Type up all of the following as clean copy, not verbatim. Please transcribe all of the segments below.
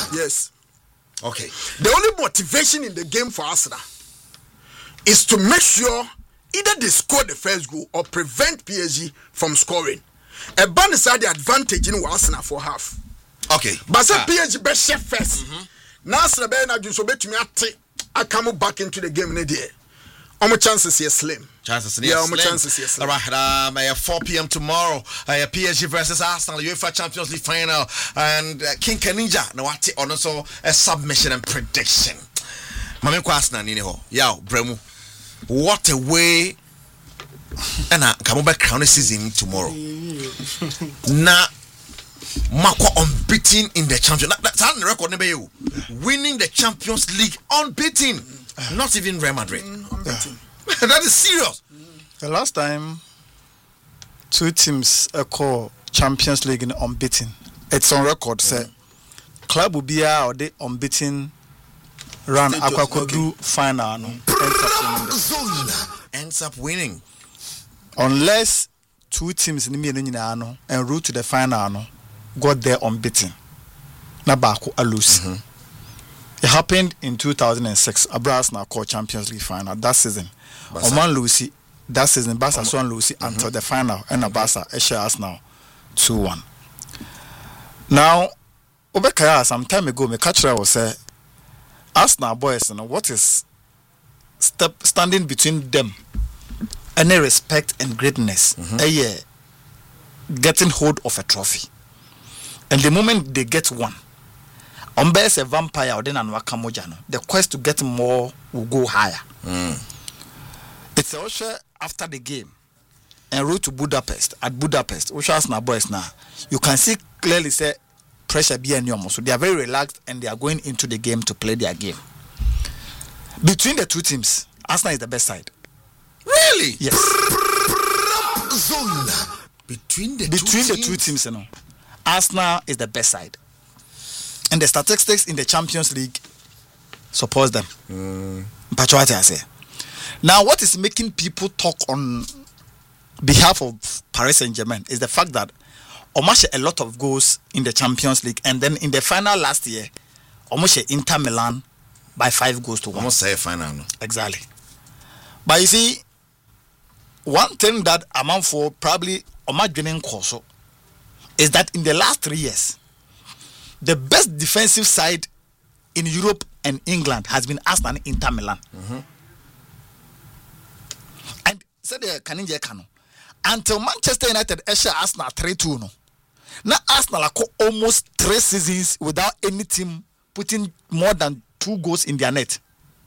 Yes. Okay. The only motivation in the game for Arsenal is to make sure either they score the first goal or prevent PSG from scoring. A ban is the advantage in Arsenal for half. Okay. But PSG best chef first. Now Arsenal be na just bet me I come back into the game near. How much chances here slim? Chances yeah, how much chances here slim? All right, 4 p.m. tomorrow. PSG versus Arsenal, UEFA Champions League final, and King Kaninja. Now what? On also a submission and prediction. Mami kwa Arsenal nini ho? Yao, Bremu. What a way! And come back crown season tomorrow. Na Marco unbeaten in the champion. That's on the record. Winning the Champions League unbeaten. Not even Real Madrid. That is serious. The last time 2 teams call Champions League in unbeaten. It's on record. Say club will be out the unbeaten run. Aquacodu final. Ends up winning. Unless 2 teams in the and route to the final got there unbeaten. Nabaku alus. It happened in 2006. Abras now called Champions League final that season. Oman Lucy that season. Barca won Lucy until the final, and Barca shares now 2-1. Now, Obekaya some time ago, me catcher was say, Arsenal boys, what is standing between them? Any respect and greatness, getting hold of a trophy, and the moment they get one. Unless a vampire or then an wakamojano, the quest to get more will go higher. It's also after the game en route to Budapest. At Budapest, which Arsenal boys now, you can see clearly say pressure be enormous. So they are very relaxed and they are going into the game to play their game. Between the 2 teams, Arsenal is the best side. Really? Yes. Between the 2 teams, you know, Arsenal is the best side. And the statistics in the Champions League support them. But what I say. Now, what is making people talk on behalf of Paris Saint-Germain is the fact that almost a lot of goals in the Champions League, and then in the final last year, almost Inter Milan by 5 goals to 1. Almost say final. No? Exactly. But you see, one thing that amount for probably Omar Corso is that in the last 3 years, the best defensive side in Europe and England has been Arsenal and Inter Milan. And said the Kaninja Kano until Manchester United Arsenal 3-2 no. Now Arsenal are almost 3 seasons without any team putting more than 2 goals in their net.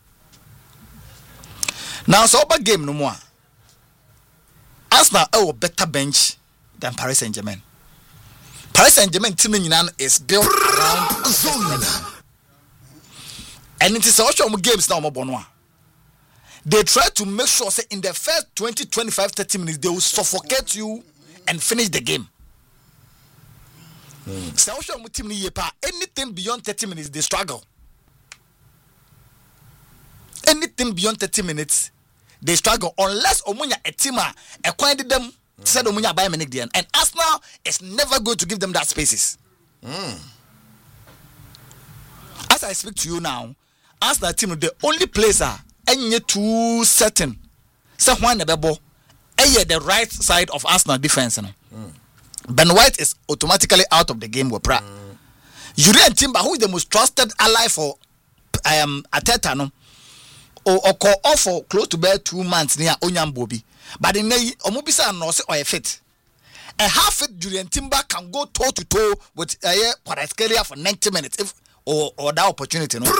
Now so over game no more. Arsenal have a better bench than Paris Saint-Germain. Paris Saint-Germain team is built around zone. And it is also games now more. They try to make sure say in the first 20, 25, 30 minutes they will suffocate you and finish the game. So team anything beyond 30 minutes they struggle. Anything beyond 30 minutes they struggle unless Omunya a team acquired them. Said Omunya Bayern Munich and Arsenal is never going to give them that spaces. As I speak to you now, Arsenal team the only place are any 2 certain. So one the the right side of Arsenal defense. Ben White is automatically out of the game with Pratt. Julian Timber, who is the most trusted ally for Arteta, no, or call off for close to bare 2 months near Onyam Bobby. But in the Omubisa no say or a fit. A half fit Julian Timber can go toe to toe with Kvaratskhelia for 90 minutes if or that opportunity. No.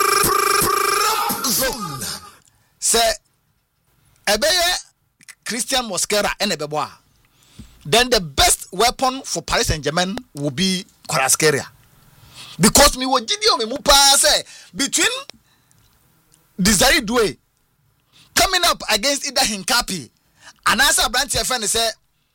Say Ebeye Christian Mosquera and Ebeboa. Then the best weapon for Paris Saint-Germain will be Kvaratskhelia. Because me what Gideon me mupa say between Desiree Doué coming up against either Hincapi and answer branch your friend say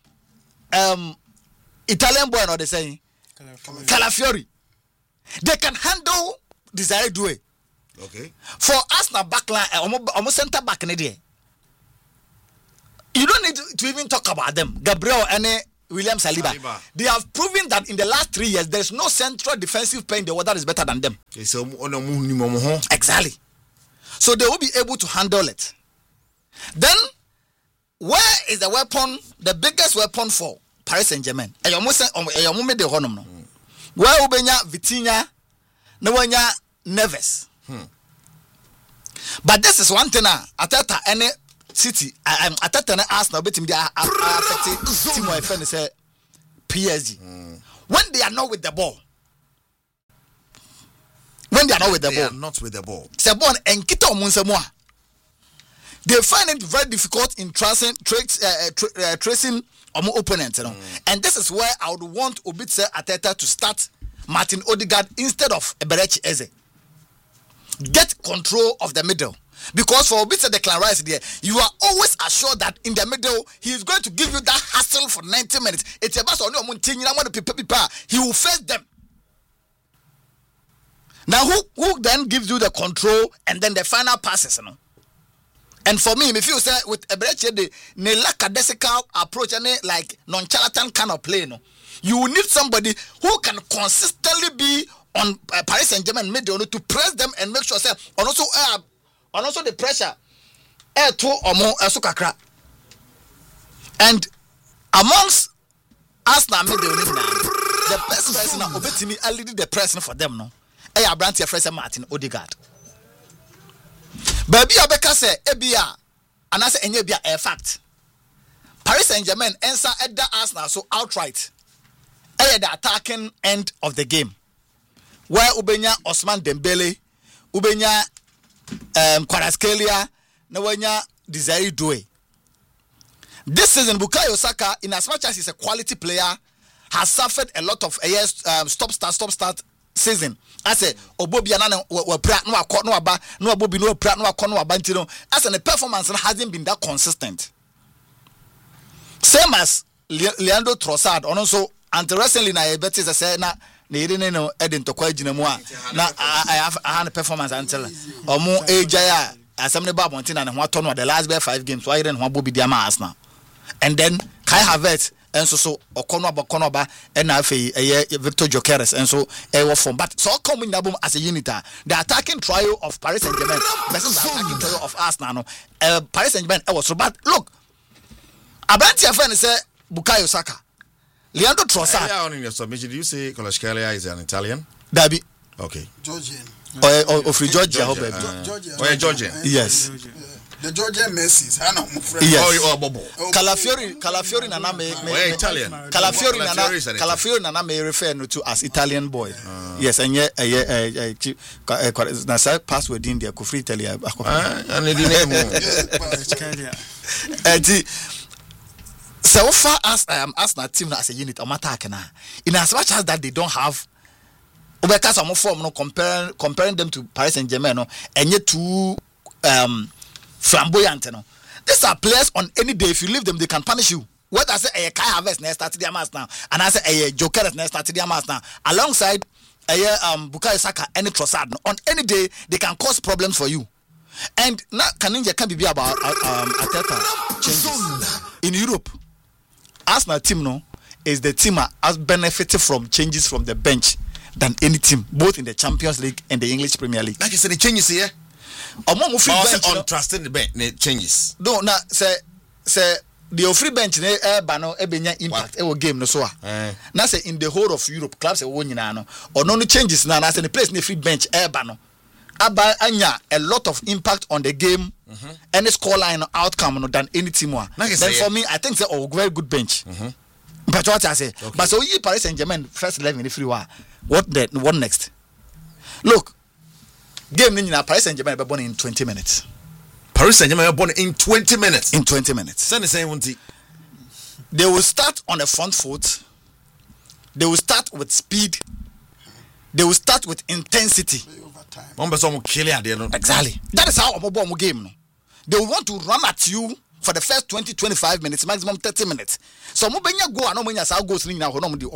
Italian boy or they say Calafiori. They can handle Desiree Doué. Okay. For Arsenal backline almost center back in the day. You don't need to even talk about them. Gabriel and William Saliba. They have proven that in the last 3 years there is no central defensive player in the world that is better than them. Exactly. So they will be able to handle it. Then, where is the weapon, the biggest weapon for Paris Saint-Germain? Where Ubenya Vitinha, Nawanya Neves. But this is one thing. Ateta any City, Ateta any Arsenal, bet him they are affected. Team my friend say PSG. When they are not with the ball. When they are not with the ball. Not with the ball. Sebon and Kita Munsemwa. They find it very difficult in tracing opponents. And this is where I would want Obitse Ateta to start Martin Odegaard instead of Eberechi Eze. Get control of the middle. Because for Obitse Declan Rice there, you are always assured that in the middle, he is going to give you that hassle for 90 minutes. It's about he will face them. Now, who then gives you the control and then the final passes? And for me, if you say with Eberechi, the lackadaisical approach and like nonchalant kind of play, you need somebody who can consistently be on Paris Saint-Germain middle to press them and make sure and also the pressure to Omo Sukakra. And amongst Arsenal middle, the best person now Obetimi I lead the pressing for them no. Brantia Fraser Martin Odegaard. Baby Abeka say Ebia and I say Enyebia a fact. Paris Saint-Germain answer at the Arsenal so outright. The attacking end of the game. Where Ubenya Osman Dembele, Ubenya Kvaratskhelia, Nawanya Desiree Doué. This season, Bukayo Saka, in as much as he's a quality player, has suffered a lot of stop-start season. I say, Obobiana no akọ no aba no abobi no pra no akọ no aba ntino. As the performance hasn't been that consistent. Same as Leandro Trossard, also until recently na ebeti say na iri no edin to kwa gina mu a na I have performance until omo ejaya asem ne ba bontina na ho ato no the last 5 games why ire ho abobi dia ma Arsenal. And then Kai Havertz and so Okonoba and Afe Victor Gyökeres and so from but so coming double as a unit. The attacking trio of Paris Saint-Germain versus the attacking trio of Arsenal. Paris Saint-Germain was so bad. Look, Abanti friend say Bukayo Saka, Leandro Trossard. On in your submission, do you say Kvaratskhelia is an Italian? Dabi. Okay. Georgian. Or free Georgia. Georgia. Yes. The Georgian Messis, I know. Yes. Bobo. Calafiori Nana me Italian. Calafiori Nana me refer to as Italian boy. Yes, and yeah, na password in there ko free Italia. And the name. So far as Arsenal team as a unit on attack na. In as much as that they don't have because some form no comparing them to Paris Saint-Germain no and yet too flamboyant, These are players on any day. If you leave them, they can punish you. What I say, Kai Havertz next started their match now, and I say Gyökeres next started their match now, alongside Bukayo Saka and Trossard. On any day, they can cause problems for you. And now Kaninja can be about Ateta changes in Europe. Arsenal team is the team that has benefited from changes from the bench than any team, both in the Champions League and the English Premier League. Like you said, the changes here. Among free bench, on trusting the bench changes. No, na say the free bench ne bano ebenya impact e game no so a. Na say in the whole of Europe clubs e won nyina no. Ono no changes na say the place ne free bench bano. Aba anya a lot of impact on the game and the scoreline outcome no than any team one. Then for me I think say very good bench. But what I say, but so you Paris Saint-Germain first 11 in free war. What next? Look, game Nina Paris Saint-Germain born in 20 minutes. Paris Saint-Germain born in 20 minutes. In 20 minutes. They will start on the front foot. They will start with speed. They will start with intensity. Exactly. That is how a game. They will want to run at you for the first 20-25 minutes, maximum 30 minutes. So Mubenya go and Omenya Sao goes in now.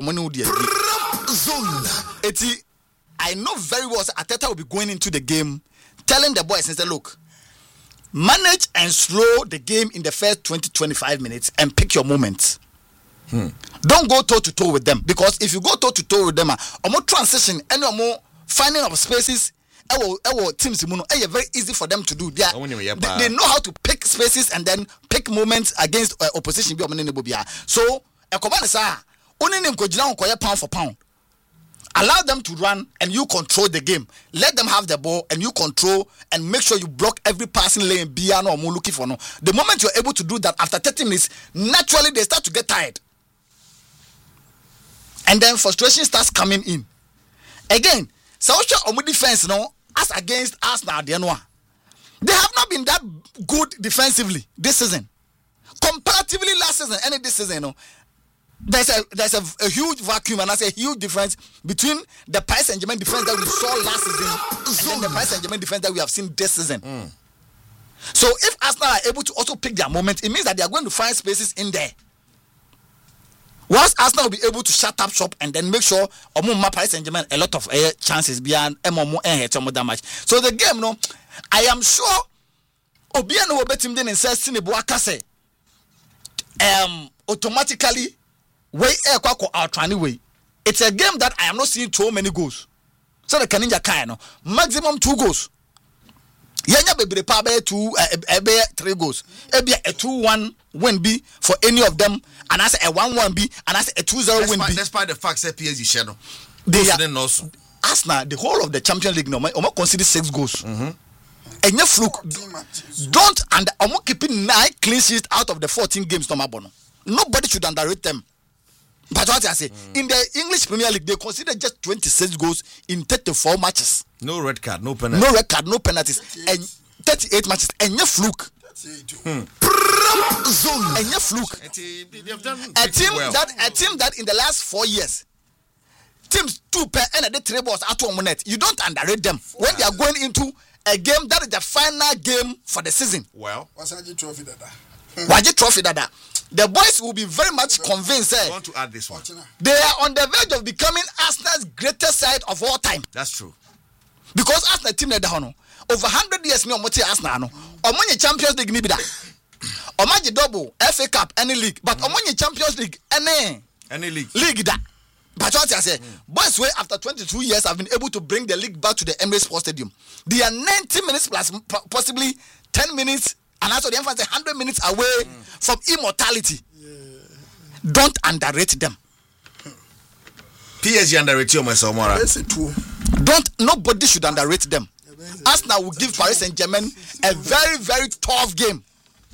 I know very well Ateta will be going into the game telling the boys and say, look, manage and slow the game in the first 20-25 minutes and pick your moments. Don't go toe to toe with them, because if you go toe to toe with them, omo transition and omo finding of spaces, our teams very easy for them to do. They know how to pick spaces and then pick moments against opposition. So a command is pound for pound. Allow them to run and you control the game. Let them have the ball and you control and make sure you block every passing lane. The moment you're able to do that, after 30 minutes, naturally they start to get tired. And then frustration starts coming in. Again, South Omu defense, as against Arsenal, they have not been that good defensively this season. Comparatively last season, and this season, there's a huge vacuum, and that's a huge difference between the Paris Saint-Germain defense that we saw last season and the Paris Saint-Germain defense that we have seen this season. So if Arsenal are able to also pick their moment, it means that they are going to find spaces in there. Once Arsenal will be able to shut up shop and then make sure Paris Saint-Germain a lot of chances beyond damage. So the game, I am sure Obiano will bet him then and says Sinibuakase automatically way way. It's a game that I am not seeing too many goals. So the Kaninja Kano maximum 2 goals. Yanya baby the 3 goals. Maybe a 2-1 win B for any of them, and I say a 1-1 B, and I say a 2-0 win B. Despite the fact that PSG shadow, they are also Arsenal. The whole of the Champions League no, almost consider 6 goals. And you fluke don't and almost keeping 9 clean sheets out of the 14 games. Nobody should underrate them. But what I say, in the English Premier League, they consider just 26 goals in 34 matches. No red card, no penalties. No red card, no penalties. 38. And 38 matches. And you fluke. And you fluke. A team that in the last 4 years, teams 2 per and the 3 balls at 1 minute. You don't underrate them when they are going into a game that is the final game for the season. Well, what's the trophy that? The boys will be very much convinced. I want to add this one. They are on the verge of becoming Arsenal's greatest side of all time. That's true. Because Arsenal team over 100 years no Arsenal no. Champions League ni bida. Omaji double FA Cup any league, but omonye Champions League any league that. But what I say, boys way after 22 years have been able to bring the league back to the Emirates Sports Stadium. They are 90 minutes plus possibly 10 minutes. And also the emphasis 100 minutes away from immortality. Don't underrate them. PSG underrate you, Mora. Nobody should underrate them. Arsenal will give Paris Saint-Germain a very, very tough game.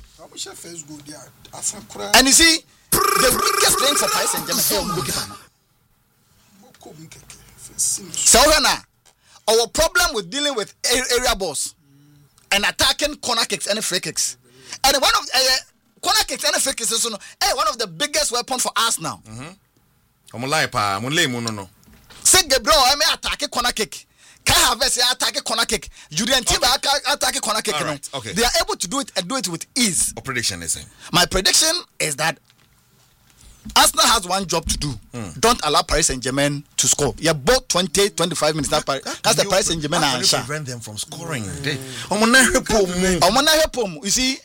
And you see, the weakest playing for Paris Saint-Germain is so our problem with dealing with area balls and attacking corner kicks and free kicks. And one of corner kicks and free kicks is one of the biggest weapons for us now. Say Gabriel, I may attack a corner kick. Can have attack a corner kick. Julian Timber attack a corner kick. Right. Okay. They are able to do it and do it with ease. What prediction is it? My prediction is that Arsenal has one job to do. Don't allow Paris Saint-Germain to score. You have both 20-25 minutes. That's the Paris Saint-Germain. How do you prevent them from scoring? You see,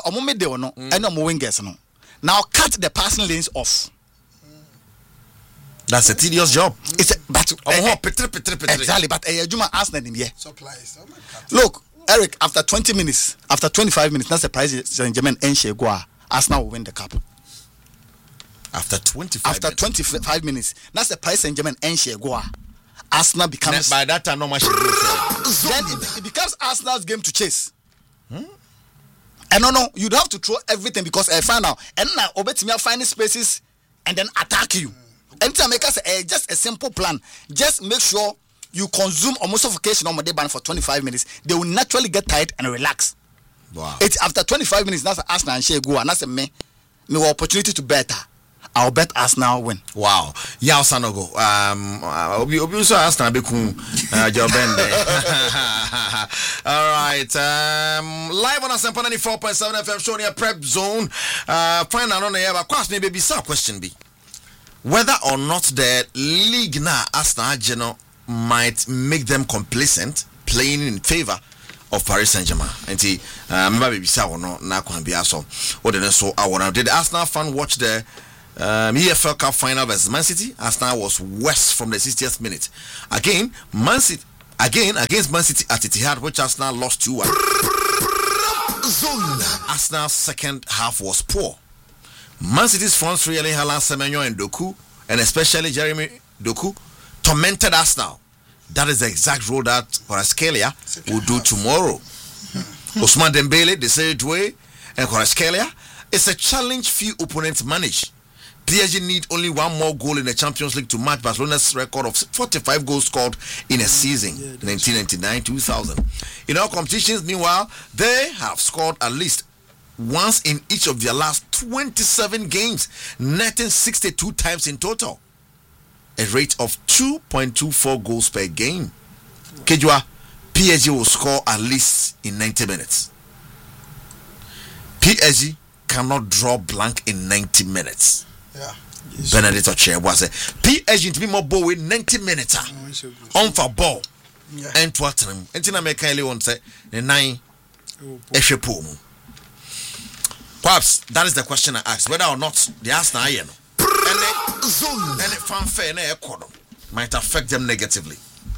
now cut the passing lanes off. That's a tedious job. Exactly, but Arsenal in here. Look, Eric, after 20 minutes, after 25 minutes, that's the Paris Saint-Germain and Arsenal will win the cup. After 25 minutes, that's the Paris Saint-Germain and Goa. Arsenal becomes by that time no much. Then it becomes Arsenal's game to chase. And no, you'd have to throw everything because I find out and now Obetimia finding spaces and then attack you. Anytime make us just a simple plan. Just make sure you consume almost suffocation on my day ban for 25 minutes. They will naturally get tired and relax. Wow. It's after 25 minutes that's Arsenal and Goa and that's a no opportunity to better. I'll bet Arsenal win. Wow. Yao Sanogo. Obi so Arsenal be kun Jobende. All right. Live on Asempa 94.7 FM show near Prep Zone. Final on the air. Of course, maybe be some question be whether or not the league now Arsenal General might make them complacent, playing in favor of Paris Saint-Germain. And maybe be so or not. Na can be so. What did so I want? Did Arsenal fan watch the EFL Cup final versus Man City. Arsenal was worse from the 60th minute. Again, against Man City at Etihad, which Arsenal lost 2-1. Arsenal's second half was poor. Man City's front three, Erling Haaland, Semenyo, and Doku, and especially Jeremy Doku, tormented Arsenal. That is the exact role that Kvaratskhelia will do tomorrow. Ousmane Dembele, Desiree Doué, and Kvaratskhelia. It's a challenge few opponents manage. PSG need only one more goal in the Champions League to match Barcelona's record of 45 goals scored in a season, 1999-2000. In all competitions, meanwhile, they have scored at least once in each of their last 27 games, netting 62 times in total. A rate of 2.24 goals per game. Kejua, PSG will score at least in 90 minutes. PSG cannot draw blank in 90 minutes. Yeah. Benedetto Che was a PSG to be more ball with 90 minutes on for ball and to him. And Tina Mekali won't say the 9 Eshepum. Perhaps that is the question I asked, whether or not the Arsenal and the fanfare and the might affect them negatively.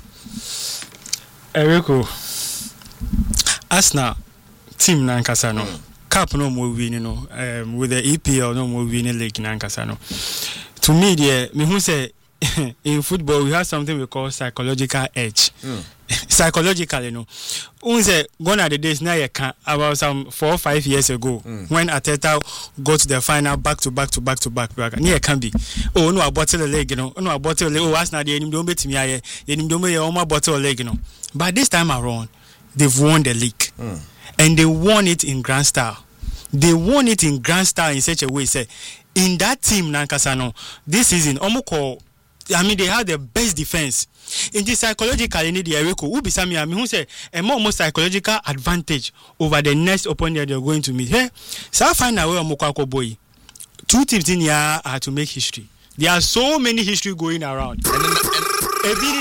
Eriko, Arsenal team Nankasano. Cup no more winning, with the EPL no more winning league in Ankasano. To me, me who say in football we have something we call psychological edge. Psychologically, unse gone are the days now about some 4 or 5 years ago when Arteta got to the final back to back. Near can be. Oh no, I bottle a leg, no, I bottle a leg. Oh, Arsenal they don't bet me. They don't me my bottle a leg, But this time around, they've won the league. And they won it in grand style. They won it in grand style in such a way, say, in that team, Nankasano, this season, they had the best defense. In the psychological, in the Eriko, who say a more psychological advantage over the next opponent they're going to meet. Hey, so I find out where Mokako boy. 2 teams in here are to make history. There are so many history going around. Ebini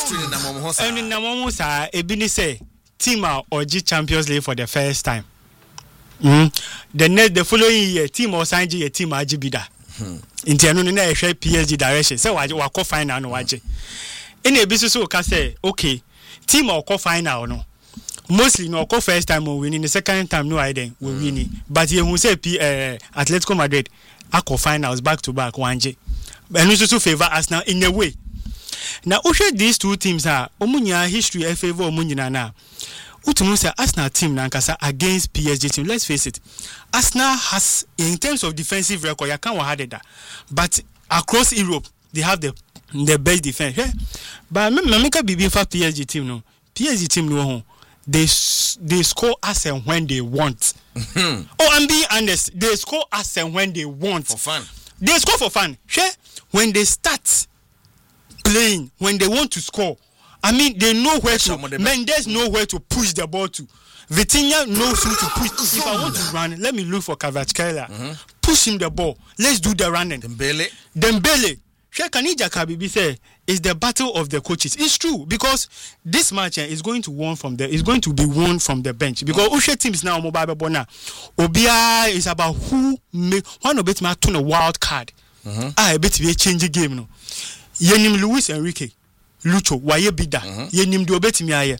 say, team are OG Champions League for the first time. The following year, team or sign a team Ajibida. Intiano na PSG direction. Say wa ko final no waje. In a business so ka say okay, team or ko final no. Mostly no ko first time we winning, the second time no idea we winning. But you who say Atletico Madrid ako finals back to back wanje. And also favor Arsenal in a way. Now, these 2 teams are Omunya history a favor Omunya na. Utumusa Arsenal team Nankasa against PSG team. Let's face it, Arsenal has, in terms of defensive record, you can't have that. But across Europe, they have the best defense. Yeah? But Mamika Bibi for PSG team no. PSG team no. They score as and when they want. Oh, I'm being honest. They score as and when they want. For fun. They score for fun. Yeah? When they start playing, when they want to score, they know where to. Mendes know where to push the ball to. Vitinha knows who to push. If I want to run, let me look for Kvaratskhelia. Push him the ball. Let's do the running. Dembele. Shekanija Kabibi say it's the battle of the coaches. It's true because this match is going to be won from the bench because Ushe teams now mobile bona. Obia is about who one of it might turn a wild card. I bet we change the game no. Yenim Luis Enrique Lucho waye bida yenim do betimi aye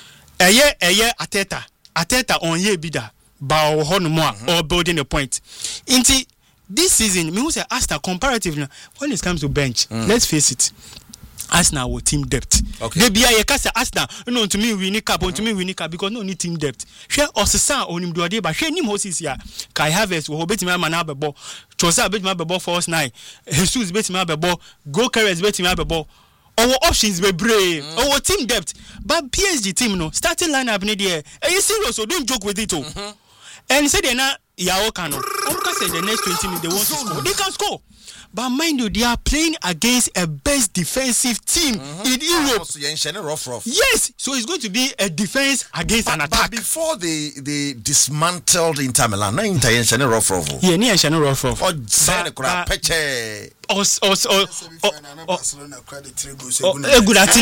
eye Ateta on ye bida ba ho no mo or building a point inti this season me who say Arsenal comparatively when it comes to bench let's face it, Arsenal with team depth. Okay. They be a kasa Arsenal no to me we need cap because no need team depth. Share Osisa onim do ade ba share nim hosis ya Kai Havertz wo betimi amana bebo Trossard betimi bebo force 9 Jesus betimi bebo Go Carres betimi bebo our options were brave our team depth but PSG team no starting lineup ni there you serious so don't joke with it and say they na yawo kano say the next 20 minutes they want to score they can score. But mind you, they are playing against a best defensive team in Europe. Yes, so it's going to be a defense against an attack. But before they dismantled Inter Milan, na Inter yenshene rough. Yeah, ni yenshene rough. O zene kura peche. Good at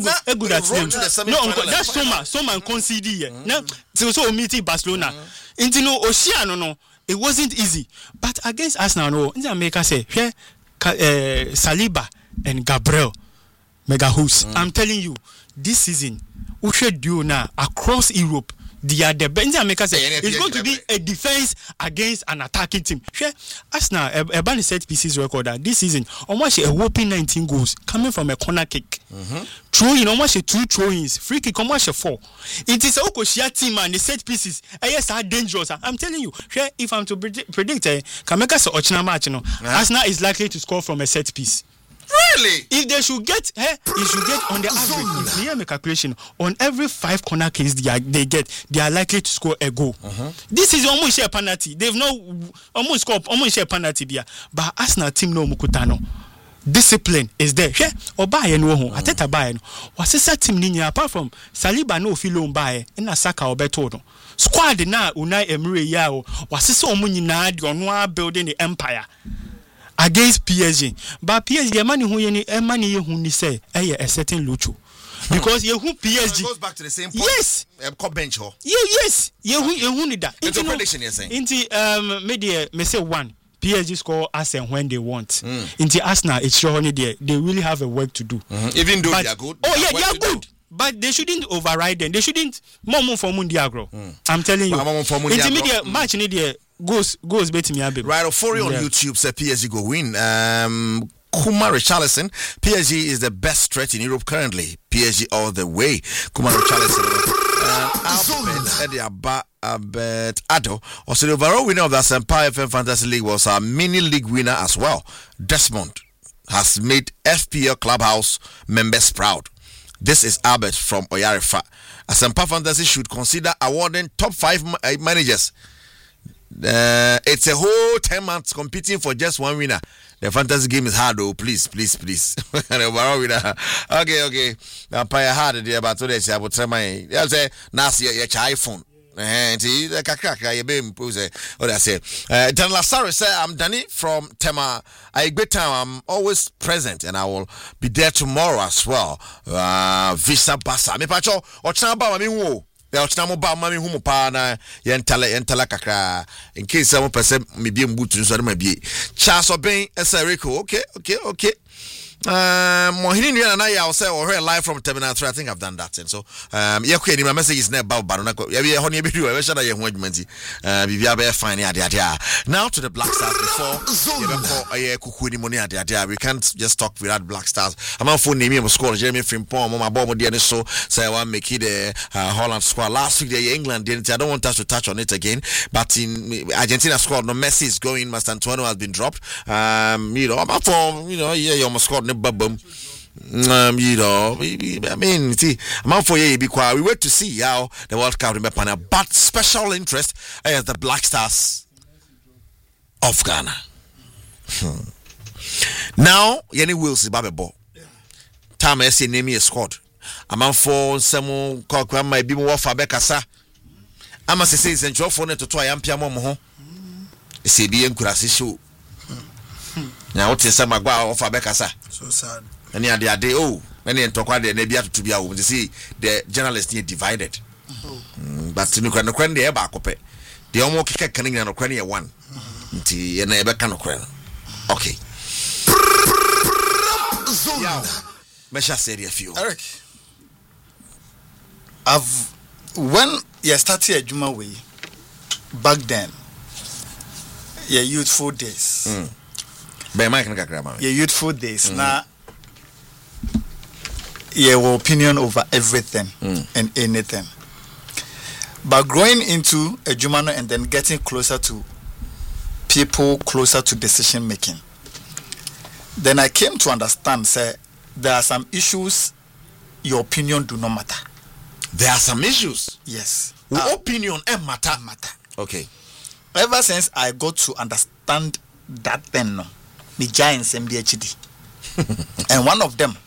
no, that's Soma concede here. Now, so meeting Barcelona. Intino Oceano no. it wasn't easy. But against Arsenal, no, in America say, here, Saliba and Gabriel, mega hosts. I'm telling you, this season, we should do now across Europe. They are the best. America say it's going to be a defense against an attacking team. Sure, Arsenal, a set pieces record that this season, almost a whopping 19 goals coming from a corner kick. Throwing almost a 2 throw-ins, free kick almost a 4. It is a Okoshia team and the set pieces. Yes, are dangerous. I'm telling you, sure, if I'm to predict, Kameka say Ochina match, Arsenal is likely to score from a set piece. Really? If they should get, you should get on the average. If you make a calculation, on every 5 corner kicks they get, they are likely to score a goal. This is almost a penalty. They've almost a penalty there. But Arsenal team no mukutano. Discipline is there. Yeah, or buy no home. Ateta buy no. Was this team ninya apart from Saliba no filo buy na Saka or Beto. Squad na Unai Emery yao. Was this omunyi na di building the empire against PSG. But PSG money who any money who ni say a certain lucho. Because you who PSG it goes back to the same point. Yes. Bench ho. Yes. You who need that. It's a prediction you're saying. Into media may say 1. PSG score as and when they want. Into Arsenal, it's sure only there. They really have a work to do. Even though they are good. Oh yeah, they are good. But they shouldn't override them. They shouldn't more for Mundiagro. I'm telling you. Into media match in there goes bet me a bit. Right, for you on YouTube say PSG go win. Kuma Richarlison, PSG is the best threat in Europe currently. PSG all the way. Kuma Richarlison. Albert Ado, also the overall winner of the Asempa FM Fantasy League, was a mini league winner as well. Desmond has made FPL Clubhouse members proud. This is Albert from Oyarifa. Asempa Fantasy should consider awarding top 5 managers. It's a whole 10 months competing for just one winner. The fantasy game is hard though. Please. The overall winner. Okay. Empire hard there, but today I will tell my. They'll say, "Nasi your iPhone." The kakaka you be impose. What I say. Dan Lazaro say, "I'm Danny from Tema. I great time. I'm always present, and I will be there tomorrow as well." Visa Basa. Me pacho. Ochamba mami wo. Ya ochina ba mami humu pa na yentala kakra in case some person me be mbutu so na bie Charles Oben Eserico. Okay. Mohini Nua na ya say or live from Terminal 3. I think I've done that, and so yeah, my message is never about na ya be honey be do we share ye ho adwumanti bibia be fine ade. Now to the Black Stars before you be call kuku ni money ade. We can't just talk without Black Stars. I'm on phone name me score Jeremy Frimpong my bomb dey so say I want make it the Holland squad last week the England didn't. I don't want us to touch on it again, but in Argentina squad no Messi is going, Mastantuono has been dropped. I'm for you almost scored babum. I mean, see, I'm for you because we wait to see how the World Cup will be panel. But special interest is the Black Stars of Ghana. Now, Yenny Wills is Babebo. Time I see name a squad. I'm for some cock might be more for Becassa. I must say, it's a phone to try and Piamo. It's a BM Kurasi show. Now, what is some Magua of Becassa? So sad. And the other day, many and talk about the Nebia to be out to see the journalists need divided. But to look at the Queen, the Ebacope, the almost canning and Ukraine one. Tea and ever can okay. Mesha said a few. Eric, when you started a Juma way back then, your youthful days. Your youthful days. Now, your opinion over everything and anything. But growing into a Jumano and then getting closer to people, closer to decision making, then I came to understand, say, there are some issues your opinion do not matter. There are some issues? Yes. Opinion and matter. Okay. Ever since I got to understand that thing, the Giants MBHD. And one of them,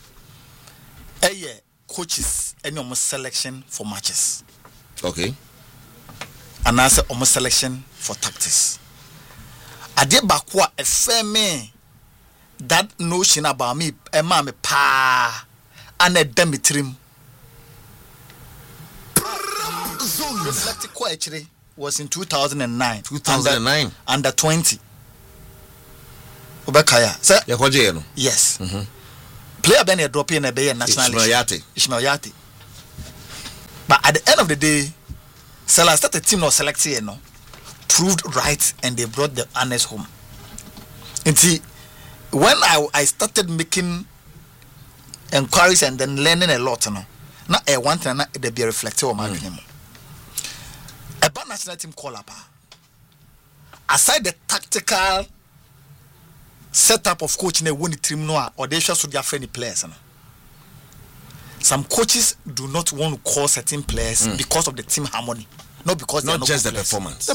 coaches, any almost selection for matches. Okay. And answer almost selection for tactics. I did bakwa a fair me that notion about me, a mammy pa and a demitrim. Reflect quietly was in 2009. 2009. Under 20. Obekaya. Sir? Yes. Player Ben drop in a bay national Ishmael Yati. But at the end of the day, Salah started team not selected, proved right, and they brought the honors home. And see, when I started making inquiries and then learning a lot, now I want to be reflective on my dream. About national team call up. Aside the tactical setup of coaching a winning team or they should be friendly players. Some coaches do not want to call certain players because of the team harmony, not because not just the players. performance.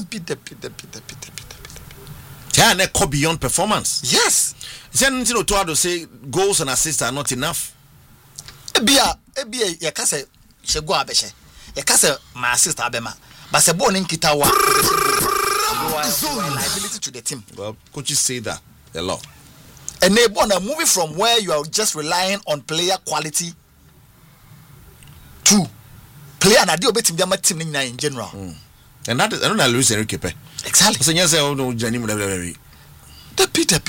They go beyond performance. Yes. Then to say goals and assists are not enough. Ebia ya kase shego abeshe. Ya kase my assist abema. But se born in Kitawa liability to the team. Well, coaches say that a lot. And they born a movie from where you are just relying on player quality to player and adio betim their team in general. And that I don't know Luis Enrique. Exactly. So yes, I know Jenny Peter.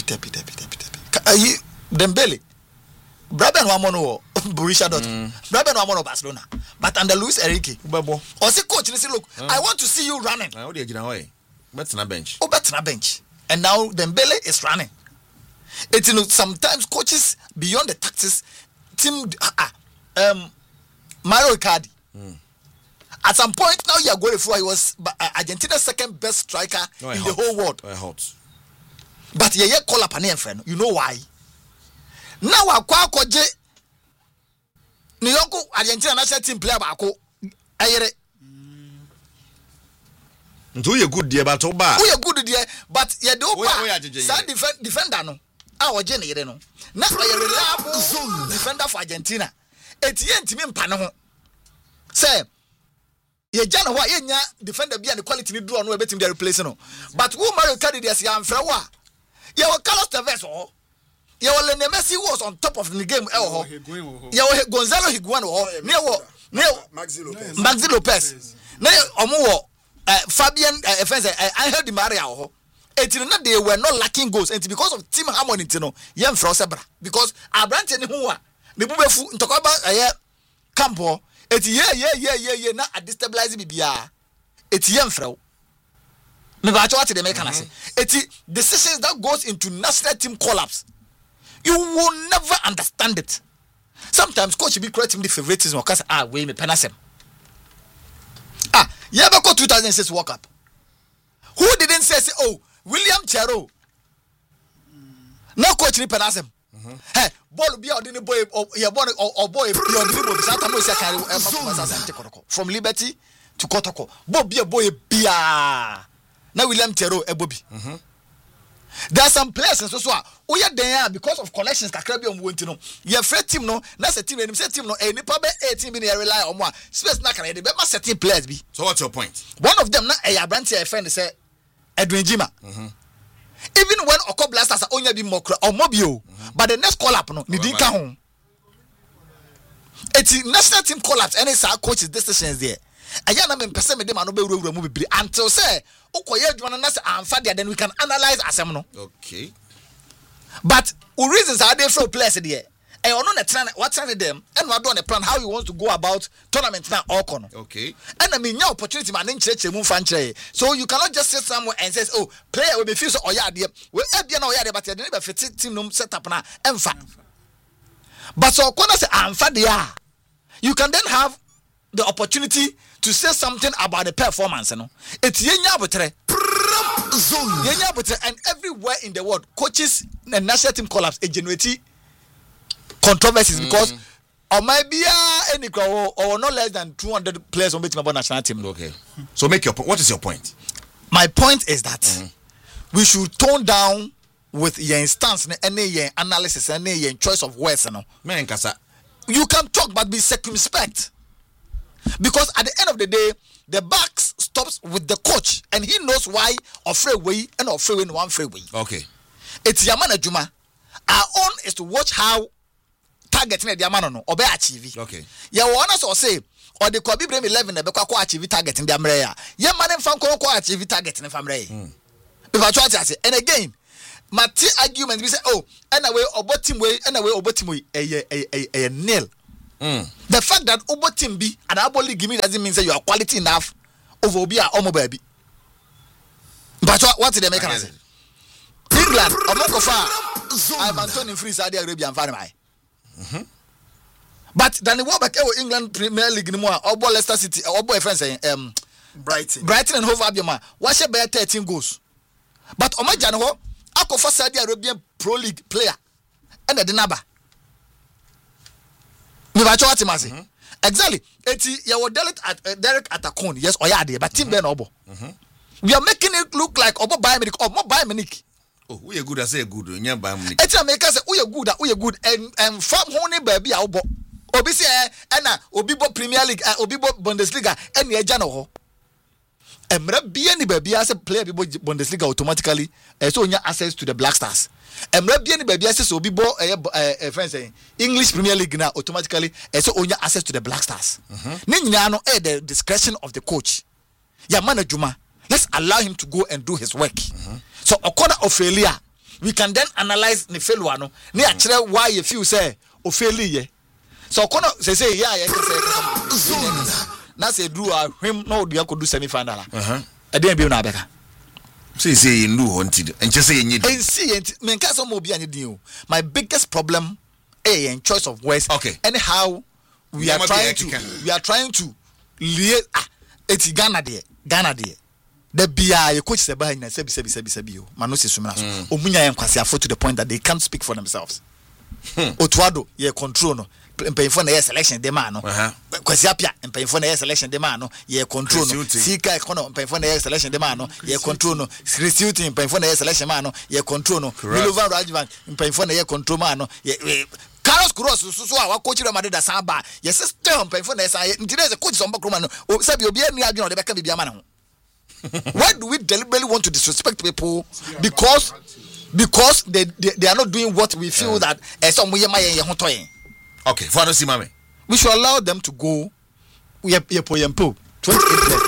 Dembele. Braben Wamono Borussia Dortmund. Braben Wamono Barcelona. But under Luis Enrique. Or say coach, say look, I want to see you running. I already better na bench. Oh, better na bench. And now Dembele is running. It's sometimes coaches beyond the tactics team Mario Icardi. At some point now you are going for he was Argentina's second best striker in the whole world. But you call up an friend. You know why? Now I koje New York Argentina national team player bako ayere. Nto ye good there but oba. Who you good there but ye do oba. Sa defender no. A oje ne yere no. Na a reliable defender for Argentina. Etiye ntimi mpa ne ho. Say ye jana wa ye nya defender bia ne quality ni draw no e betim dey replace no. But who Mario Icardi dey say am fra wa. Ye wa Carlos Tevez ho. Ye wa Lionel Messi was on top of the game e ho. Ye wa Gonzalo Higuain ho. Ne Maxi Lopez. Ne omo wo Fabian Angel Di Maria ho. Etino they were not lacking goals and because of team harmony no ye mfra sebra because abrante ne ho a ne bubefu ntokoba campo eti ye na a destabilize bibia eti ye mfra me ba what the American say eti decisions that goes into national team collapse you will never understand it. Sometimes coach be creating the favoritism because we me penasem ye be ko 2006 World Cup who didn't say oh William Chero no coach ni penasem hey ball be odini boy ya boy or boy be odini boy sata mo se carry from Liberty to Kotoko boy bia na William Chero ebobi there are some players so we are there because of collections kakra bi on wonti no your first team no na set team no any pa be 18 bi na rely on more space na kan dey be ma setting players bi. So what's your point? One of them na Brandt your friend say Edwin Jima. Even when Oko Blasters are only be more or mobile, but the next call up no ni din ka ho. It's national team collapse and it's our coach's decisions there. Aya na me pese me dem ano be wura mu bibiri until say ukoye adwana na say amfa there then we can analyze asem no. Okay. But reasons are there for players there. And ono na try what trying them and we do on a plan how he wants to go about tournament now all kono. Okay. And I mean your opportunity man nchire mu fan chire. So you cannot just sit somewhere and say oh player we be feel so oya there. We e na oya there but they never fit team no set up na emfa. But so kono say amfa there. You can then have the opportunity to say something about the performance, It's yenya botre. And everywhere in the world, coaches and national team collapse generate controversies because or maybe any or no less than 200 players on the national team. Okay. So make your point. What is your point? My point is that we should tone down with your instance and your analysis and your choice of words. You can talk but be circumspect. Because at the end of the day, the back stops with the coach and he knows why afraid way and afraid in one free way. Okay. It's Yamana Juma. Our own is to watch how targeting the Yamano or be achieve. Okay. Ya want us or say or the Kobe Brem 11 na be kwa achieve target in the amreya ye man fan ko achieve target in famre if I try to say and again my argument be say oh anyway obotim way anyway obotim way a nil the fact that obotim be and abo league me doesn't mean say you are quality enough over obi a omo baby but what did they make say England omokofa I'm Anthony free Saudi Arabia and Farimai but then the world back England Premier League anymore obo Leicester City obo friends saying Brighton and Hove Albion what bear 13 goals but omaja no akofa Saudi Arabian Pro League player and the number me ba chwa timase exactly eti ye wo Derek Atakon yes oya de but team be no obo we are making it look like obo Bayern Munich oh we are good as say good nya Bayern Munich eti America say we are good and from hone baby a obo obi say na obi bo Premier League obi bo Bundesliga and ye ja no ho emra bia ni babia say player bi bo Bundesliga automatically so onya access to the Black Stars emra bia ni babia say obi bo friends English Premier League na automatically so onya access to the Black Stars ne nyina no the discretion of the coach ya manajuma let's allow him to go and do his work so according of failure we can then analyze the failure no ne a kire why you feel say o failure so according say yeah say na say do him no do do semi final e dey be na beka say you know wanted and just say you and see me can some obi ani din o my biggest problem in choice of words okay anyhow we are trying to it's Ghana there the bia your coach say ba na sebi o mano se sumina so omunya yen kwase afo to the point that they can't speak for themselves Otuado ye control no mpayifo na ye selection de ma no kwasi apia mpayifo na ye selection de ma no ye control no sika ekono mpayifo na ye selection de ma no ye control no recruiting mpayifo na ye selection ma no ye control no Milovan Rajivan mpayifo na ye control ma no Carlos Cross so a wa coach Real Madrid da samba ye system mpayifo na ye sa ntire coach so mbakro ma no sabi obi ani adwon o de beka bibia ma na ho. Why do we deliberately want to disrespect people because they are not doing what we feel that some way okay for no see mame we should allow them to go we are 28 players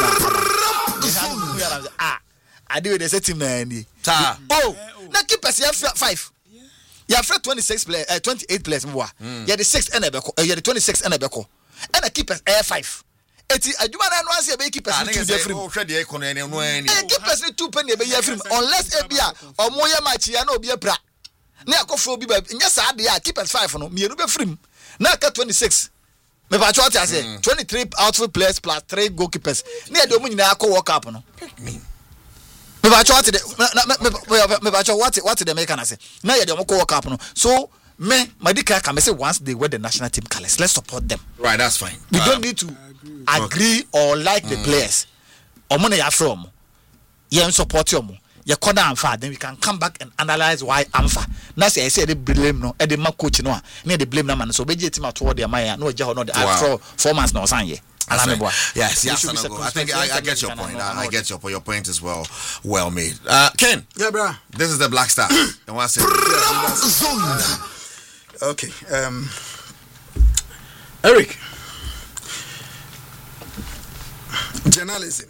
I do the same man oh na keepers you have 5 you have 26 players 28 players you are the 6 and you are the 26 and a keepers 5 eti aduma na no anse be keepers two different hwe de ekono ene no ani keepers 2 penny be ya film unless ebia omoye match ya na obi apra na akofo obi ba nya sa de ya keepers 5 no mienu be film na ka 26 me ba cho tia say 23 outfield players plus 3 goalkeepers na de omu nyina akọ world cup no me ba cho tia me ba cho what the make na say na ye de omu world cup no so Madika can say once they wear the national team colors, let's support them. Right, that's fine. We don't need to agree or like the players. Or money are from. You support you. You corner Amfa, then we can come back and analyze why Amfa. Now say I say they blame no, and the coach no, near the blame no man. So be team toward their Maya, no jaho no the 4 months no sign ye. Yes, I think I get your point. I get your point as well. Well made. Ken. Yeah, bro. This is the Black Star. And what's it? Okay. Eric. Journalism.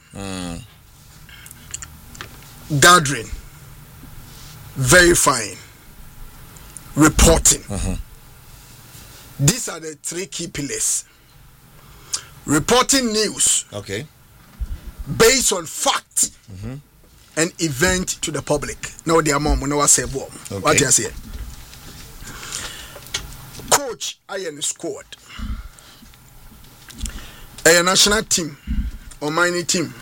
Gathering. Verifying. Reporting. These are the 3 key pillars. Reporting news. Okay. Based on fact and event to the public. Now they are mom. We know what say. What you say? Coach Iron squad. A national team or mining team.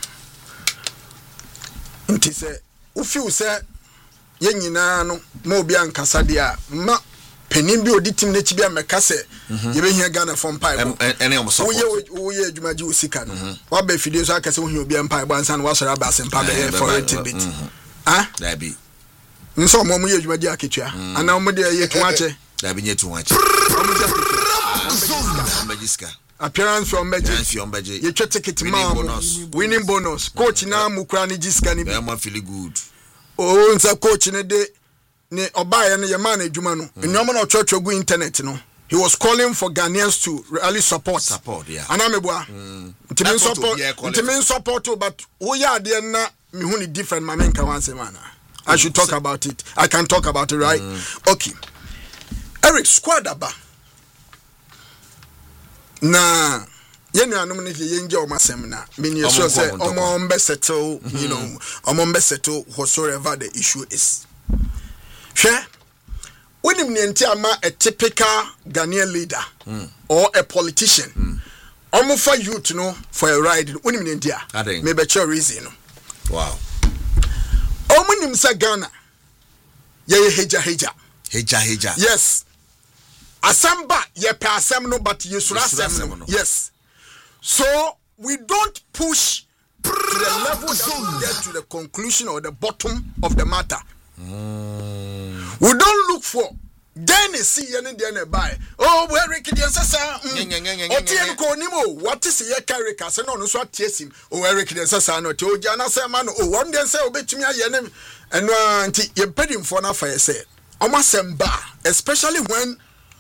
Nti say ufi say ye nyina no mo bia nkasa dia ma penin bi odi team na chi bia meka say ye be hia Ghana from pipe ene o support wo ye adwumaji osika no wa ba fidie so akase wo hia obi empa bo ansa na wa sora ba sempa be for a bit that be nso mo ye adwumaji aketwa ana mo de ye tuache that be nye tuache Magiska appearance from Magic. You check ticket winning bonus. Coach na mukra ni jiska ni. I'm feeling good. Oh, nsa coach ne de ne obaye ne ye man adwuma no. Nnyoma na church go internet no. he was calling for Ghanaians to really support. Yeah. Anamebua. Intimin support too, but we are there na me huni different mamenka one semana. I should talk about it. I can talk about it, right? Okay. Eric squad aba. Na yenu anumuni yenje o masemna. Mini so say omo mbe settle, you know, omo mbe settle whatsoever the issue is. Hwe when a typical Ghanaian leader or a politician, almost for you to know for a ride. When maybe a reason. Wow. Omunim sa Ghana. Heja. Yes. Asamba ye pe asem no, but ye sura asem no. Yes. So we don't push to the level that we get to the conclusion or the bottom of the matter. We don't look for then see any then buy. Oh, where Ricky Sasa. What is your character? I no so ties him. Oh, Eric Sasa no to Jana Saman. Oh, one day say obey me ayenem and you paid him for na fire say. Omasemba, especially when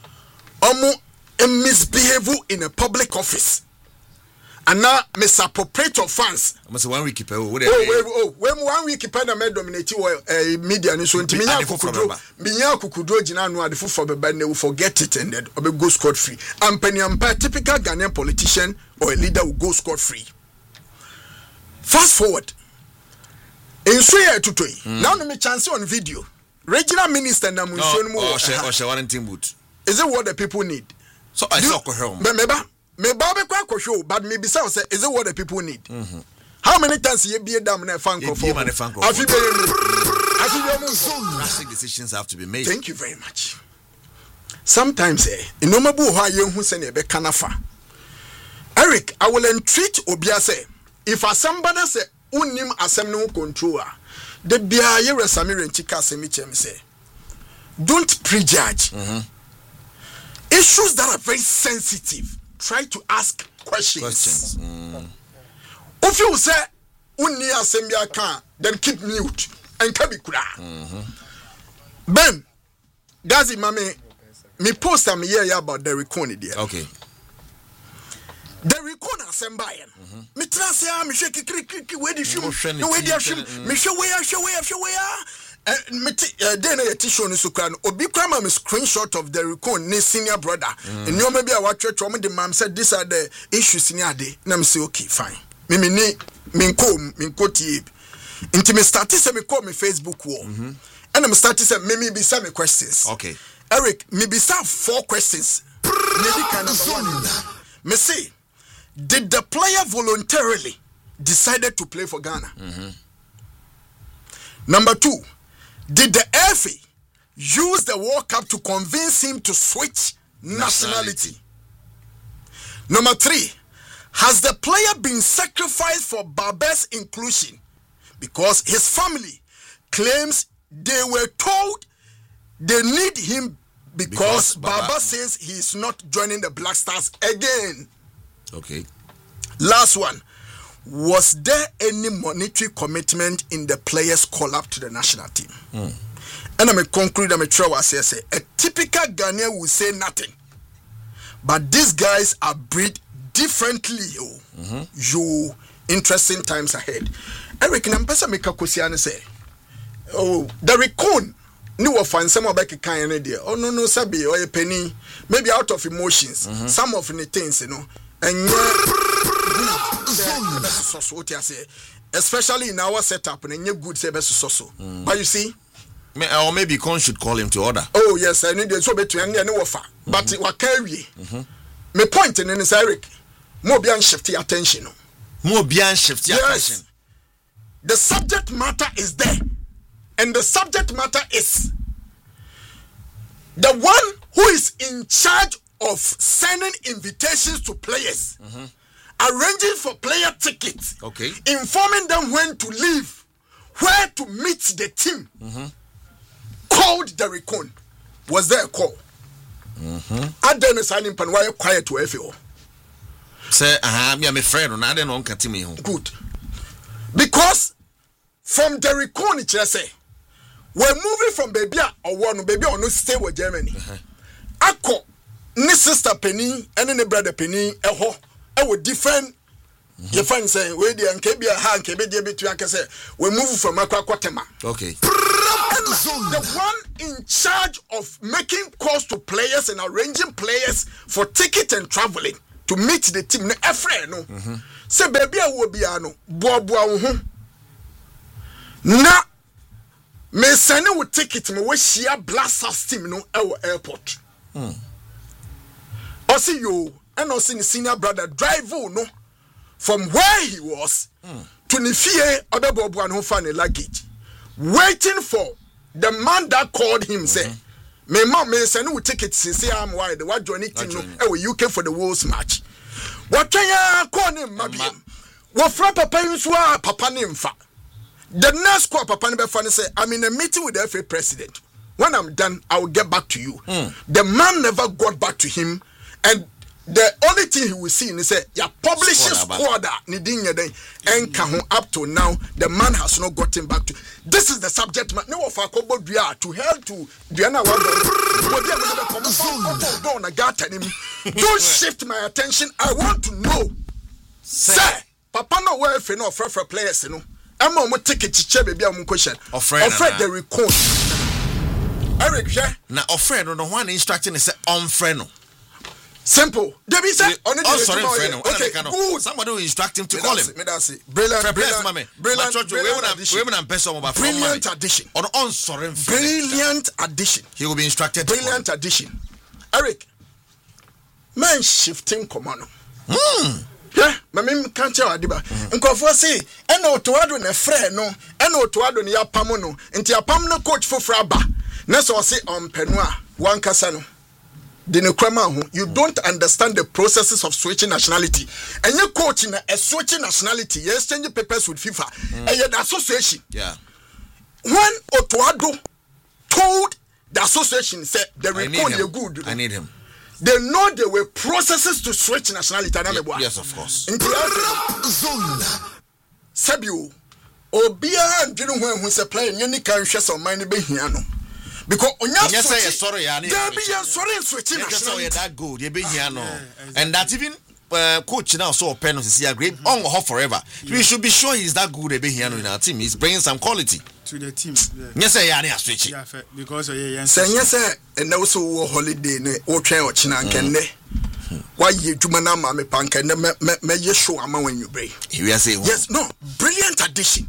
misbehave in a public office. And now misappropriate of funds. Almost 1 week keeper. When 1 week keeper na me dominate media ni so ntiminya kukudo jina no adefo for beba na will forget it and obe go scot free. Ampanyampa typical Ghanaian politician or a leader will go scot free. Fast forward. In so here tutoi. Now me chance on video. Regional minister na munso no mo. Is it what the people need? So I saw ko me babe kwa show, but maybe say is it what the people need? How many times you be a damn fan for? Drastic decisions have to be made. Thank you very much. Sometimes in nomabu ha ye hu se ne be kanafa. Eric, I will entreat obia say if somebody say unim asem no control the bia ye resamire nchika asemi chem say don't prejudge. Issues that are very sensitive. Try to ask questions. If you say unni asembia can, then keep mute and kabikura. Ben, Gazi mame, me post am here about the recon there. Okay. The recon asembayen. Me trase me shake krik we di film. No we di film. Me show where. Then a tissue on Sukran, Obi Krama screenshot of the recon, ne senior brother. And you maybe a watcher to the mom said these are the issues in your day. And say, okay, fine. Mimi minko tib. Into me started say me call me Facebook wall. And I'm starting say me be some questions. Okay. Eric, me be some 4 questions. Maybe kind of one. Me say, did the player voluntarily decided to play for Ghana? Number 2. Did the FA use the World Cup to convince him to switch nationality? Number 3, has the player been sacrificed for Baba's inclusion? Because his family claims they were told they need him because Baba says he is not joining the Black Stars again. Okay. Last one. Was there any monetary commitment in the players' call-up to the national team? And I'm a conclude, I'm a try what I say. A typical Ghanaian will say nothing. But these guys are bred differently. You interesting times ahead. Eric, Nampesa make a question say, oh, the recon no offense some back kind idea. Oh no, sabi or a penny, maybe out of emotions. Some of the things, you know, and especially in our setup and you good say best so. But you see, or maybe Con should call him to order. Oh yes, I need so better and no offer. But what carry me point in is Eric. More beyond shifty attention. More beyond shifty attention. The subject matter is there. And the subject matter is the one who is in charge of sending invitations to players, arranging for player tickets, informing them when to leave, where to meet the team, called the recon. Was there a call? I don't signing pan why quiet to FAO. Say, I'm a friend, and I don't know me. Good. Because from the recon, it say, we're moving from baby or one baby or no stay with Germany. Ako ne sister penny and ne brother penny ɛhɔ ɛwɔ different you find say we dey anke bia ha anke be dey betu aka say we move from Akwakotema. Okay. The one in charge of making calls to players and arranging players for ticket and traveling to meet the team no efre no say baby awo bia no boaboa wo ho na me send with ticket me we share blasters team no e airport o see you and o see senior brother drive no from where he was to Nifie Odabobu and find a luggage, waiting for the man that called him. Say, "My mom may send you tickets. Say I'm wide. What joining team? No, UK for the Wolves match. What can you call him? Mabim. What from Papa Yusua Papa name fa? The next call Papa Nibefani say, I'm in a meeting with the FA president. When I'm done, I will get back to you. The man never got back to him, and the only thing he will see is say your publishing squad up to now the man has not gotten back to. This is the subject matter. No of our to help to Diana. Don't shift my attention. I want to know, sir. Papa no way if no for players no. I'm on ticket to check baby am question. Offred the record. Eric, yeah. Now offred no one instructing is unfriend. Simple. Debbie said, sorry, friend. Okay, good. Somebody will instruct him to call him. Brilliant addition. Brilliant addition. He will be instructed. Brilliant addition. Eric, man shifting command. Yeah, mammy can't tell Adiba. And Kofu say, and no to add a friend, no, and no to add on your pamono, and your pamno coach for Fraba. Neso say on Penua, one Casano. You don't understand the processes of switching nationality. And you're coaching a switching nationality, you're exchanging papers with FIFA. And you're the association. Yeah. When Otoado told the association, said, the record you're good. I need him. They know there were processes to switch nationality. Yes, of course. Sabio, Obia and Dino when who's a player, you can't share some money behind. Because on your sorry, that good. You be here no, and that even coach now so open to see a great on forever. We should be sure he's that good. Be here in our team. He's bringing some quality to the team. Yes, I am switching. Yeah, because yes, yes, and also holiday or train or China can ne. Why you do manama me punk and me show ama when you break. Yes, no, brilliant addition.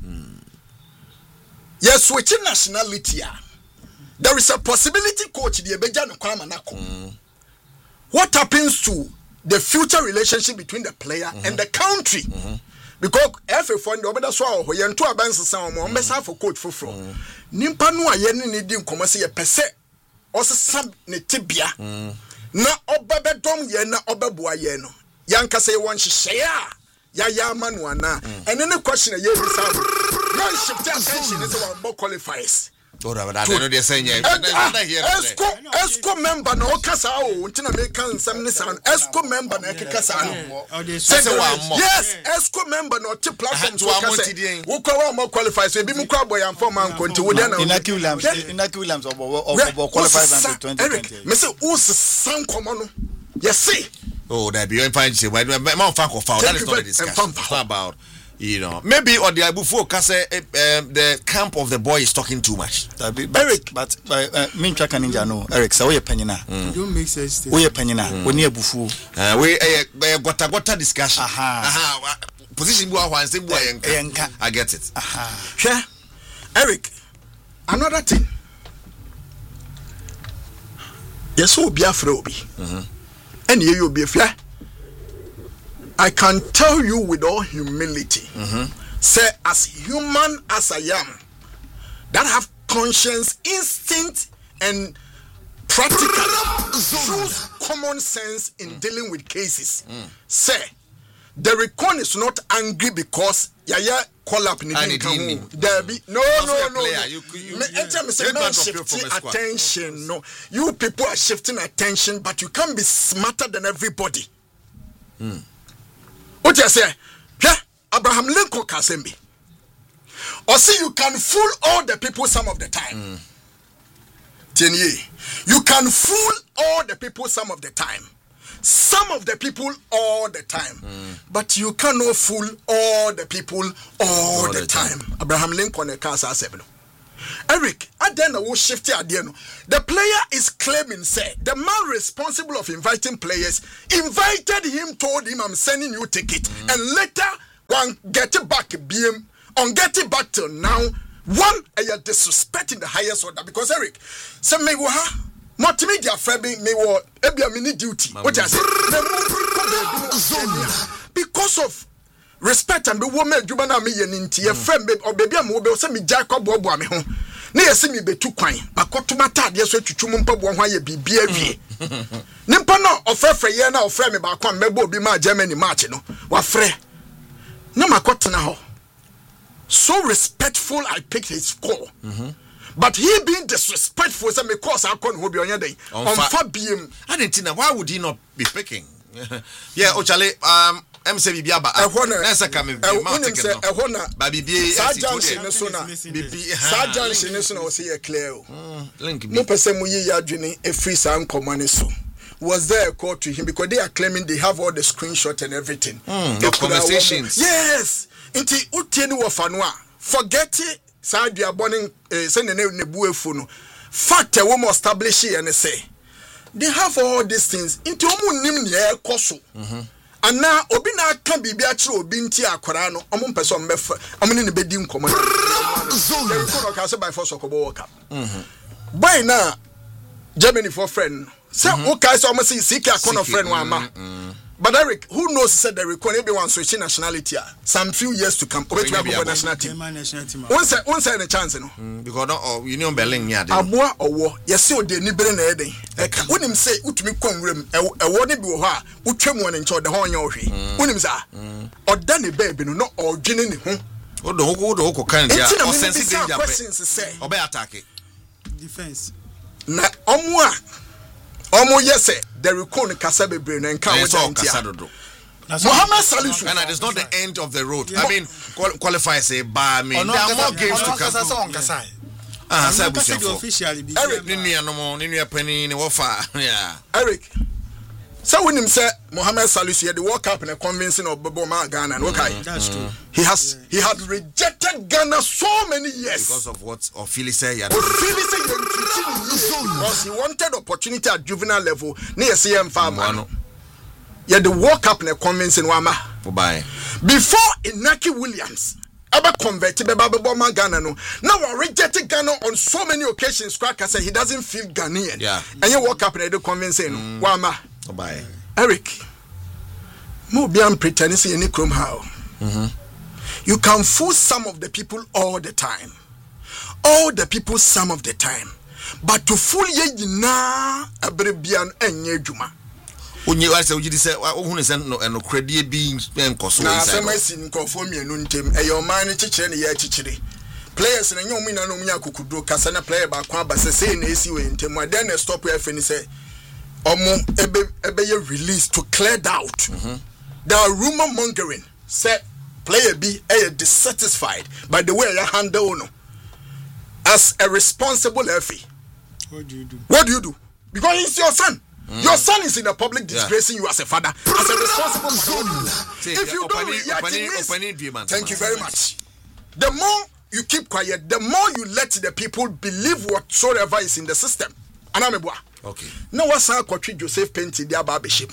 Yes, switching nationality. There is a possibility, coach. What happens to the future relationship between the player and the country? Because every fund over the swallow, we are two abands sound more for coach for from Nimpanua Yen needing commerce a pese or some netibia. Na obebe dom yen na obebua yeno. Yanka say one share. Ya manuana. And then the question a year is man shift attention is about qualifiers. Esco member no kasa o ntina make kan sam ne san Esco member na kasa no yes Esco member no te platform so kasa wo kwa mo qualify so bi mu kwa boy am form an konti wo na Inaki Williams obo qualify until 2020 me say who san komo no yes see that be you find say why man fan ko foul that is not a discussion. It's not about maybe or the before the camp of the boy is talking too much. Eric, but me Chaka Ninja no. Eric, so we penina. Don't make sense. We penina. We near bufu. We got discussion. Position boy one same boy. I get it. Sure. Eric, another thing. Yes, so be afraid. And you be fair. I can tell you with all humility, say as human as I am, that have conscience, instinct, and practical, use common sense in dealing with cases. Say, the recon is not angry because Yaya call up no. Attention, no. You people are shifting attention, but you can't be smarter than everybody. What you say? Yeah, Abraham Lincoln Kasembi. Or see, you can fool all the people some of the time. You can fool all the people some of the time. Some of the people all the time. But you cannot fool all the people all the time. Abraham Lincoln Casa 7. Eric, I then will shift here. The player is claiming, say, the man responsible of inviting players invited him, told him, I'm sending you a ticket. And later, one get it back, BM, on get it back till now. One, you're disrespecting the highest order. Because Eric, some me multimedia frabbing me war a mini duty. What I say? Because of respect and the woman, you man me and your friend or baby, I'm mobile, send me Jacob Bobo me home. Near see me be too quiet. I got to my tad, yes, to Chumumpa, why you be BAV. Nimpano of Freyana or Frame about one mebo be my Germany Martino. What Frey? No, my cotton now. So respectful, I picked his call. But he being disrespectful, so because I can't hold you on your day. On Fabian, I didn't know why would he not be picking? Yeah, Ochale, MCB Biaba, I want to come in. I want to say, I want to Baby Sergeant Sinison was here clear. No person we are doing a free sound command so. Was there a call to him because they are claiming they have all the screenshot and everything. The conversations. Yes. Inti utieni wafanwa. Forget it. Saudi aboning send nebu phone. Fact a woman establish and say they have all these things. Inti omu nim ni e koso. And now obi na kan bibi akire obi nti akwara no omu pese ombefa omuni ne bedi nkoma. They record ka say by force okobo work up. Boy na Germany for friend. Say okay so omu say sika kono friend wa ma. But Eric, who knows said the record everyone switching nationality some few years to come. Over to nationality. Once a chance, no. Because no Union Berlin, yeah. Abua or war, yes, so the Nibren Ede. When him say, Utmi Congram, a warning buha, Utremuan and Chod the Horn Yoshi. When him say, or Danny Baby, no, or Jenny home. Oh, the Hoko kind of questions to say. Obey attack it. Defense. Na Omwa. Omo yese the record Kasabe brain and count Mohammed Salisu. And that is not the end of the road. I mean, qualify say by me. There are more games to come. Eric, Eric. So when him say Mohammed Salisu had the World Cup in a convincing of Boboma Ghana, okay, that's true. He had rejected Ghana so many years because of what Ophilis said. Because he wanted opportunity at juvenile level near CM Farmer. Yeah, the World Cup in a convincing Wama. Before Inaki Williams ever converted Boboma Ghana, no. Now I rejected Ghana on so many occasions. Cracker said he doesn't feel Ghanaian. Yeah, and you World Cup in a convincing Wama. Bye. Eric, Mobian pretending to any chrome how. You can fool some of the people all the time. All the people some of the time. But to fool ye na abrebian enye juma. Unye wase uji say ohunu say no credit being enkoso na semesi nkofo mienu ntem e your man chichire ne ye chichire. Players na nyom na no munya kukudo kasa na player ba kwa ba say na esi we ntem wa then stop we fini say omo ebe ye release to clear doubt. There are rumor mongering say player be dissatisfied by the way you handle no as a responsible FA. What do you do? What do you do? Because he's your son. Your son is in a public disgracing you as a father, as a responsible father. If you don't react in this, thank you very much. The more you keep quiet, the more you let the people believe whatsoever is in the system. Okay. Now what's our country Joseph Penty their barbership?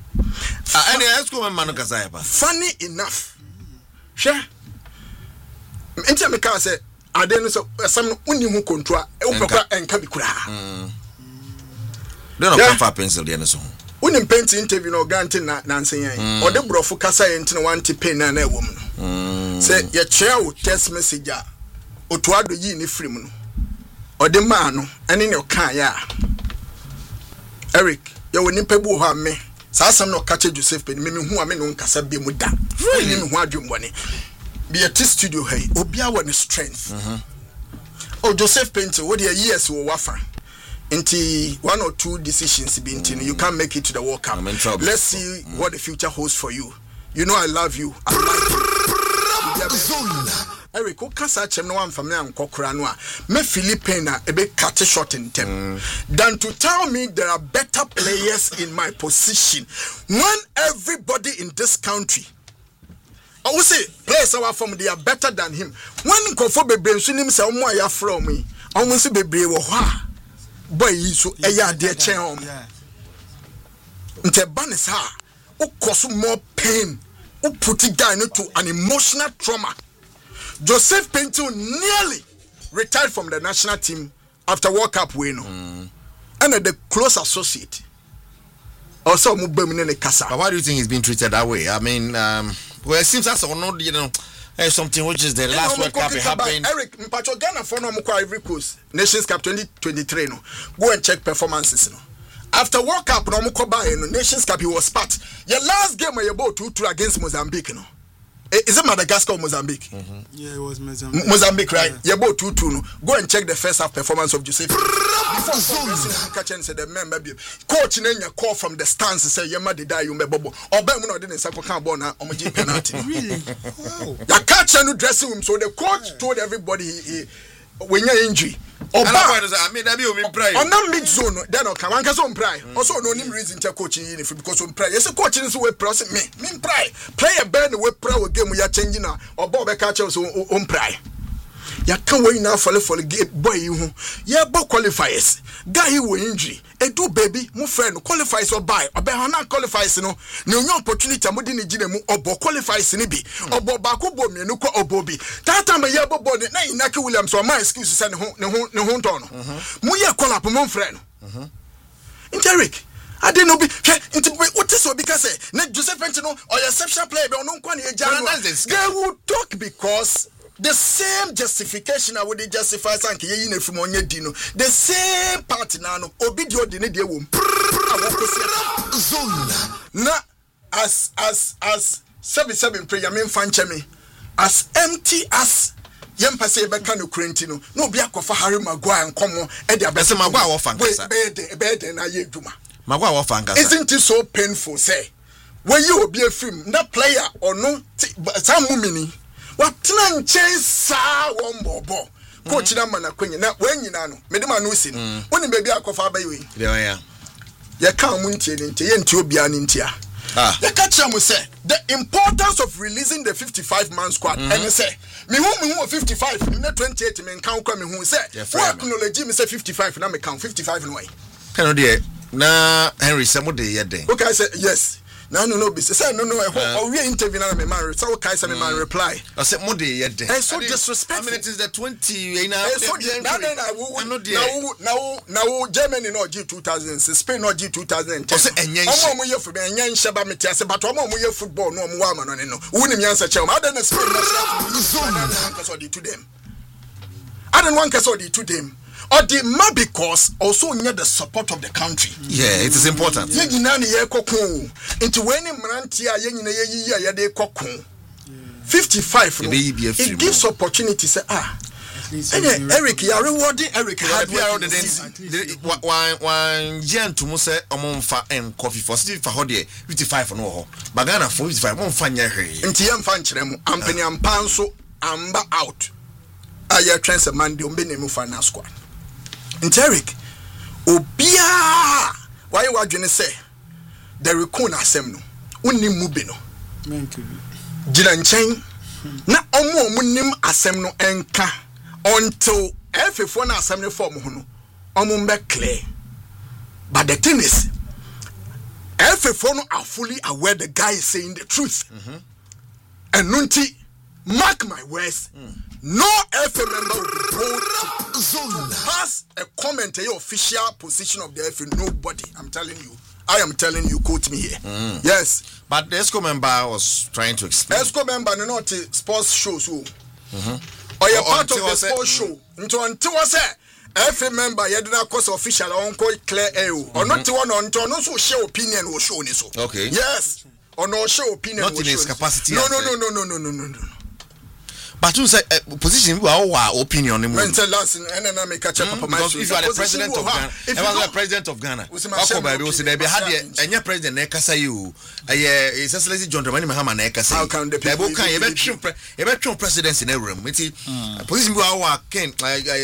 Funny enough. Sure. Intimate say I didn't so some unimu control and cabicura. Don't come for pencil, the so. Unim paint interview no granting Nancy or the brofu casa into one to pay na woman. Say your chair will test message or to add the yin freeman or the man and in your car. Yeah, Eric, you will nipebu ha me. Sasa no catch Joseph Penny, me who am in Casa be muda. Really, who do money? Be at studio hey, Obia one strength. Oh, Joseph Penty, what your years will wafer. Into 1 or 2 decisions you can't make it to the World Cup. Let's see what the future holds for you. You know I love you. I like you. Eric, who can such a no one from me and Cochranoa, me Philippine a bit cut short in them, than to tell me there are better players in my position when everybody in this country. I will say players are from they are better than him. When Kofobe Benson himself, more from me, I will say, baby, boy, so a yard dear chair. Nte banis ha, who cause more pain, who put it down into an emotional trauma. Joseph Pinto nearly retired from the national team after World Cup win. And the close associate. Also, but why do you think he's being treated that way? I mean, well, it seems that's not, you know, something which is the last World Cup happened. Eric, Mpacho Ghana for no Ivory Coast Nations Cup 2023. No, go and check performances. No. After World Cup, no Nations Cup, he was part. Your last game where you bought 2-2 against Mozambique. No, is it Madagascar or Mozambique? Yeah, it was Mozambique. Mozambique, right? Yeah. You bought 2-2. No, go and check the first half performance of Joseph. Before catch and say the man maybe coach in your call from the stands and say you might die you may bobo or Ben no didn't say can born on my penalty. Really? Wow. The catch and dressing room, so the coach told everybody when you're injury. Or I mean, that be on that mid zone, then okay, one can on pray. Also, no name reason to coaching uniform because on pray. Yes, a coaching is way process me. Mean pray. Play a band with pray game we are changing now or Bob catchers on pray. Ya can't wait now for the boy you. Yeah, but qualifiers. Guy who injury. A do baby, my friend qualifies or buy. Or Behana qualifies no. No opportunity. I wouldn't need them or qualifies in be or Bobako Bomi no or Bobby. That time a year body. Nay, Naki Williams or my excuses and no home tono. Muya call up my friend. Interic. I didn't know. What is so because Joseph Pentino or your exception player or no one. They will talk because. The same justification I would justify Sanki from Dino. The same party now, Obidio Dine womb. Na as 77 prayer men fanchemi as empty as Yampase Becano Crentino, no Biaco Harry Maguire and Como Edia Bessa Maguire bed and I Duma. Maguire Fanga. Isn't it so painful? Say, when you will be a film, not player or no, some woman. What nan chase one bobo. Coach Namana Queen, not when you know, Medima Nusin. When the baby are coffee by you. Yeah. You can't munti into Bian Intia. The catcher will say the importance of releasing the 55-man squad. And they say, me who 55, not 28 men count coming who say, what knowledge me say 55 and I count 55 in way. Can you na Henry Samude yet? Okay, I said yes. No, say no. We interview na me man. So kai say me man reply. I said Monday yet. So disrespectful. I mean it is the 20. Now Germany no G2000, Spain no G2010. Omo mo ye football enyan sheba me tiase but omo mo ye football no omo wa ma no. Woni mi answer chem. I don't know Spain national team to them. I don't want to them. Or the ma because also near the support of the country. Yeah, it is important. Into when Marantia ye 55 it gives opportunity say Eric you are rewarding Eric one gen to muse omonfa en coffee for 55 no but Ghana for 55 mon fanya hwe nti yem fa nkyere mu ampani ampanso amba out aye transfer man de ombe nemu fa na squad. Eric, Obia, why you are say the recon asem no, unni mubino. Jilanchen, na omo munim asem no enka until every na asem no form hono, omo clear. But the thing is, every no are fully aware the guy is saying the truth. And nunti, mark my words. No FA member will be told to pass a comment to your official position of the FA. Nobody. I'm telling you. I am telling you. Quote me here. Yes. But the ESCO member was trying to explain. ESCO member, no, not sports shows. Or you're part of the sports show. Until I say, FA member, you did not cause official or clear air. Or not to one on to also share opinion or show. Okay. Yes. Or no show opinion. Not in his capacity. No. But you say position we our opinion in last and then I make catch up because if you are the president of Ghana, if you are the president of Ghana, we will say there be had any president nekasa you is excellency John Dramani Mahama nekasa. How can the people can presidency in a room? Position we our can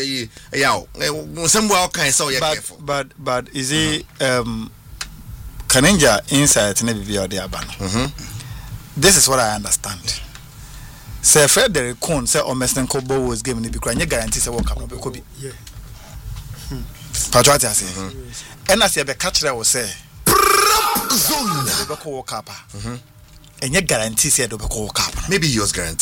some we can so you careful. But is it Kanenja inside never be out there ban. This is what I understand. Say Frederick Cohn say Omesten Kobo was given the because you guarantee say work up could be. Yeah. Patriot say. And as you be catch that will say zone work up. And you guarantee say do work up. Maybe yours guarantee.